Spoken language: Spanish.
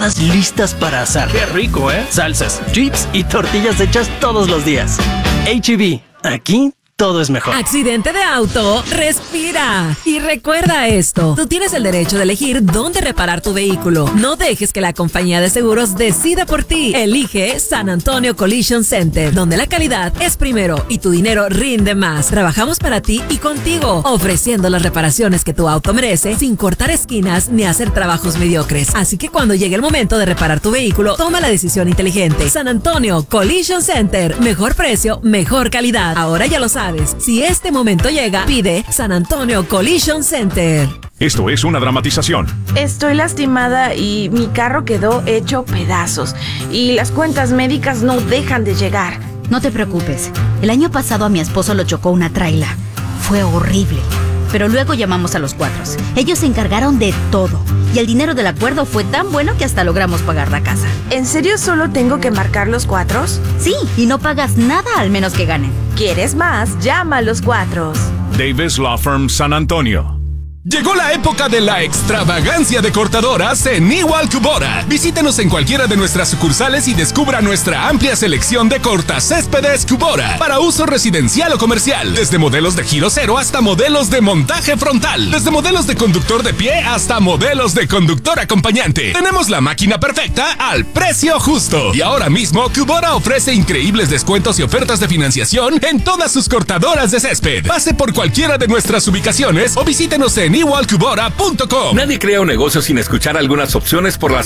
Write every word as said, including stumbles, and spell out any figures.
todas listas para asar. ¡Qué rico, eh! Salsas, chips y tortillas hechas todos los días. H E B, aquí todo es mejor. Accidente de auto, respira. Y recuerda esto, tú tienes el derecho de elegir dónde reparar tu vehículo. No dejes que la compañía de seguros decida por ti. Elige San Antonio Collision Center, donde la calidad es primero y tu dinero rinde más. Trabajamos para ti y contigo, ofreciendo las reparaciones que tu auto merece sin cortar esquinas ni hacer trabajos mediocres. Así que cuando llegue el momento de reparar tu vehículo, toma la decisión inteligente. San Antonio Collision Center, mejor precio, mejor calidad. Ahora ya lo sabes. Si este momento llega, pide San Antonio Collision Center. Esto es una dramatización. Estoy lastimada y mi carro quedó hecho pedazos. Y las cuentas médicas no dejan de llegar. No te preocupes. El año pasado a mi esposo lo chocó una traila. Fue horrible. Pero luego llamamos a los Cuatros. Ellos se encargaron de todo. Y el dinero del acuerdo fue tan bueno que hasta logramos pagar la casa. ¿En serio solo tengo que marcar los Cuatros? Sí, y no pagas nada al menos que ganen. ¿Quieres más? Llama a los Cuatros. Davis Law Firm San Antonio. Llegó la época de la extravagancia de cortadoras en Igual Cubora. Visítenos en cualquiera de nuestras sucursales y descubra nuestra amplia selección de cortacéspedes Cubora para uso residencial o comercial. Desde modelos de giro cero hasta modelos de montaje frontal. Desde modelos de conductor de pie hasta modelos de conductor acompañante. Tenemos la máquina perfecta al precio justo. Y ahora mismo Cubora ofrece increíbles descuentos y ofertas de financiación en todas sus cortadoras de césped. Pase por cualquiera de nuestras ubicaciones o visítenos en igual cubora punto com. Nadie crea un negocio sin escuchar algunas opciones por las